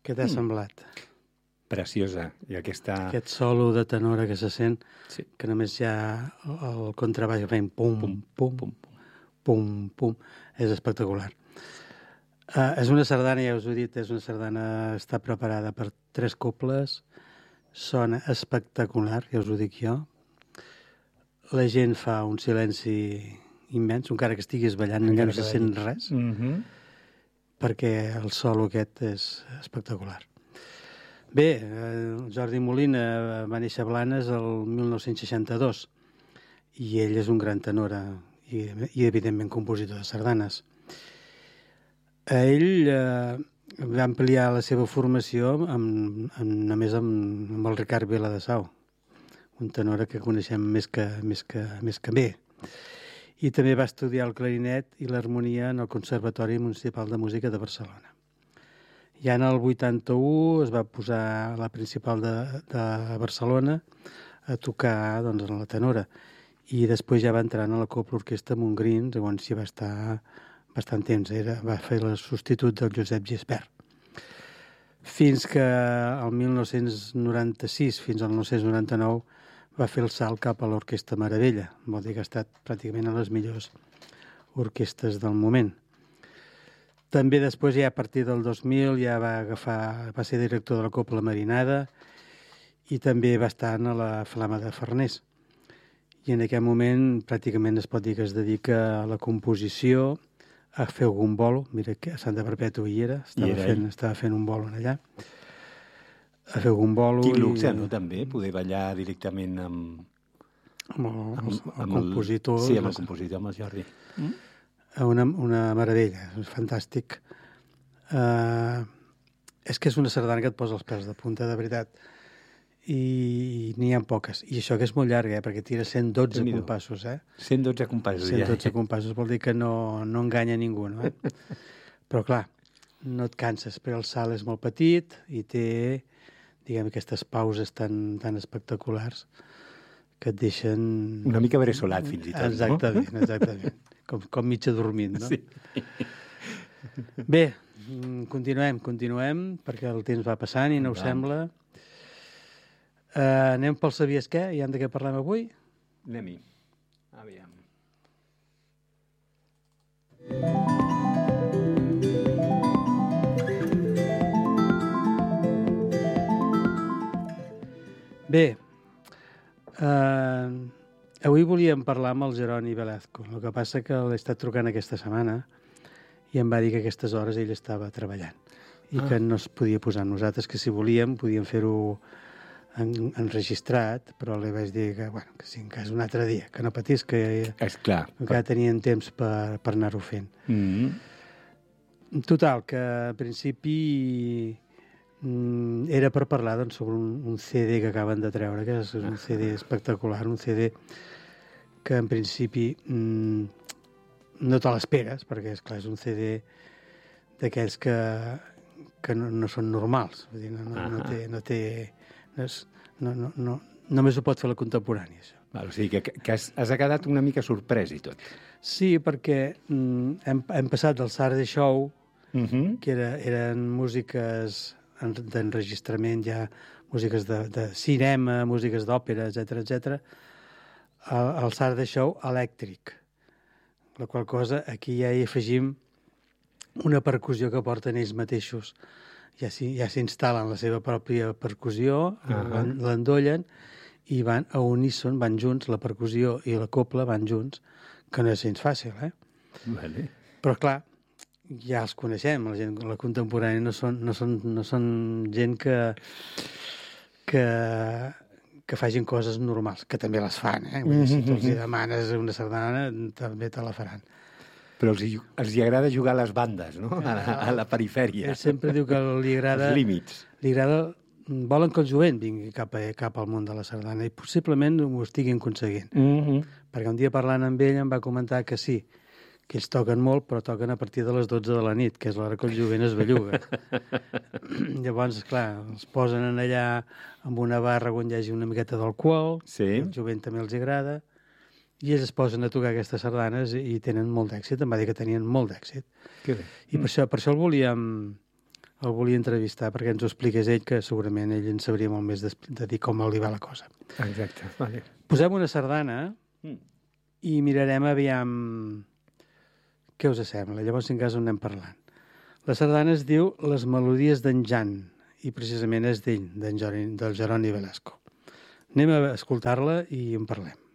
Què t'ha semblat? Preciosa. I Aquest solo de tenora que se sent, que només hi ha el contrabaix fent pum, pum, pum, pum, pum. És espectacular. És una sardana, ja us ho he dit, és una sardana, està preparada per 3 cobles, sona espectacular, ja us ho dic jo. La gent fa un silenci immens, encara que estiguis ballant, no se sent res, perquè el solo aquest és espectacular. Bé, Jordi Molina va néixer a Blanes el 1962 i ell és un gran tenor i evidentment compositor de sardanes. Ell va ampliar la seva formació només amb el Ricard Viladesau, un tenor que coneixem més que bé. I també va estudiar el clarinet i l'harmonia en el Conservatori Municipal de Música de Barcelona. Ja en el 81 es va posar a la Principal de Barcelona a tocar doncs, en la tenora i després ja va entrar en la Cobla Orquestra Montgrins, on s'hi va estar bastant temps. Va fer el substitut del Josep Gispert. Fins que el 1996, fins al 1999, va fer el salt cap a l'Orquestra Meravella. Vol dir que ha estat pràcticament a les millors orquestres del moment. També després, ja a partir del 2000, ja va ser director de la Cobla Marinada i també va estar a la Flama de Farners. I en aquest moment pràcticament es pot dir que es dedica a la composició, a fer algun bolo. Mira que a Santa Perpètua hi era, estava fent un bolo allà. A fer algun bolo. Quin luxe, no, també, poder ballar directament amb el compositor. Sí, amb el compositor, amb el Jordi. Una meravella, és fantàstic. És que és una sardana que et posa els pèls de punta, de veritat. I n'hi ha poques. I això que és molt llarga, perquè tira 112 compassos. 112 compassos, ja. 112 compassos, vol dir que no enganya ningú, no? Però, clar, no et canses, perquè el salt és molt petit i té, diguem, aquestes pauses tan espectaculars que et deixen... Una mica bressolat, fins i tot, exactament, no? Exactament. Com mig adormint, no? Sí. Bé, continuem, perquè el temps va passant i no us sembla. Anem pel Sabies què? I de què parlem avui? Anem-hi. Aviam. Bé, avui volíem parlar amb el Jeroni Velazco. El que passa que l'he estat trucant aquesta setmana i em va dir que a aquestes hores ell estava treballant i que no es podia posar amb nosaltres, que si volíem podíem fer-ho enregistrat, però li vaig dir que, bueno, que si en cas un altre dia, que no patís, que encara tenien temps per anar-ho fent. Total, que en principi era per parlar sobre un CD que acaben de treure, que és un CD espectacular, un CD que en principi no te l'esperes, perquè és clar, és un CD d'aquells que no són normals, vull dir, només ho pot fer la contemporània, això. O sigui, que has quedat una mica sorprès i tot. Sí, perquè hem passat del Saturday Show, que eren músiques d'enregistrament, ja músiques de cinema, músiques d'òpera, etc, al Saturday Show elèctric. La qual cosa, aquí ja hi afegim una percussió que porten ells mateixos. Ja s'instal·len la seva pròpia percussió, l'endollen i van a uníson, van junts, la percussió i la cobla van junts, que no és gens fàcil, Vale. Però, clar, ja els coneixem, la gent, la contemporània no són gent que facin coses normals, que també les fan, Vull dir, si tu els demanes una sardana, també te la faran. Però els agrada jugar a les bandes, no? A la perifèria. Ell sempre diu que li agrada... Els límits. Li agrada... Volen que el jovent vingui cap al món de la sardana i possiblement ho estiguin aconseguint. Perquè un dia parlant amb ell em va comentar que sí, que ells toquen molt, però toquen a partir de les 12 de la nit, que és l'hora que el jovent es belluga. Llavors, clar, els posen allà amb una barra on hi hagi una miqueta d'alcohol, el jovent també els agrada, i ells es posen a tocar aquestes sardanes i tenen molt d'èxit. Em va dir que tenien molt d'èxit. I per això el volíem el volia entrevistar perquè ens ho expliqués ell, que segurament ell en sabria molt més de dir com li va la cosa. Exacte, vale. Posem una sardana i mirarem aviam què us sembla. Llavors, en cas, on anem parlant. La sardana es diu Les melodies d'en Jan, i precisament és d'ell, del Jeroni Velasco. Anem a escoltar-la i en parlem.